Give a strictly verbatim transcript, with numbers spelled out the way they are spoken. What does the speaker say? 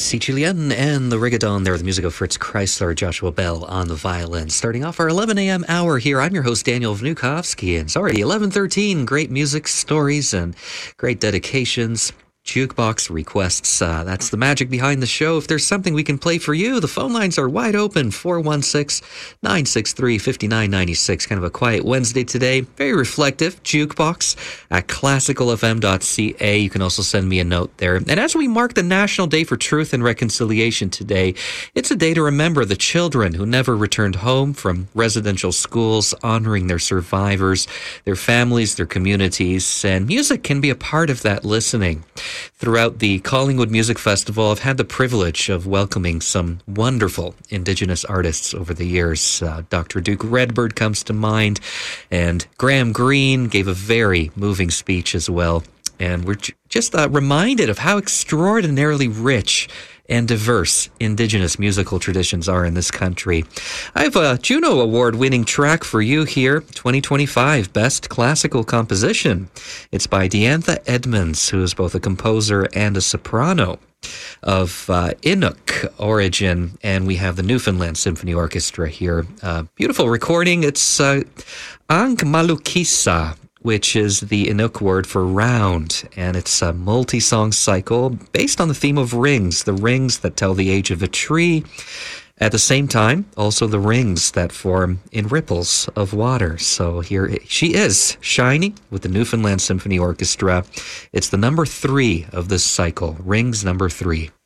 Sicilian and the Rigadon there, the music of Fritz Kreisler, Joshua Bell on the violin. Starting off our eleven a.m. hour here, I'm your host, Daniel Vnukovsky, and it's already eleven thirteen. Great music, stories, and great dedications. Jukebox requests. Uh, that's the magic behind the show. If there's something we can play for you, the phone lines are wide open. four one six, nine six three, five nine nine six. Kind of a quiet Wednesday today. Very reflective. Jukebox at classical f m dot c a. You can also send me a note there. And as we mark the National Day for Truth and Reconciliation today, it's a day to remember the children who never returned home from residential schools, honoring their survivors, their families, their communities. And music can be a part of that listening. Throughout the Collingwood Music Festival, I've had the privilege of welcoming some wonderful Indigenous artists over the years. Uh, Doctor Duke Redbird comes to mind, and Graham Greene gave a very moving speech as well. And we're j- just uh, reminded of how extraordinarily rich and diverse Indigenous musical traditions are in this country. I have a Juno Award-winning track for you here, twenty twenty-five Best Classical Composition. It's by Diantha Edmonds, who is both a composer and a soprano of uh, Inuk origin, and we have the Newfoundland Symphony Orchestra here. Uh, beautiful recording. It's uh, Ang Malukisa, which is the Inuk word for round, and it's a multi-song cycle based on the theme of rings, the rings that tell the age of a tree. At the same time, also the rings that form in ripples of water. So here she is, shining with the Newfoundland Symphony Orchestra. It's the number three of this cycle, rings number three.